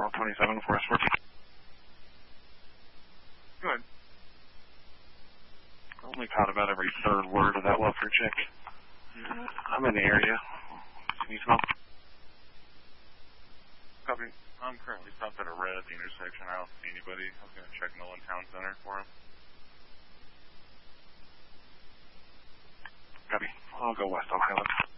427 for us. Good. I only caught about every third word of that welfare check. I'm in the area. Can you smell? Copy. I'm currently stopped at a red at the intersection. I don't see anybody. I was going to check Nolan Town Center for him. Copy. I'll go west on Highland.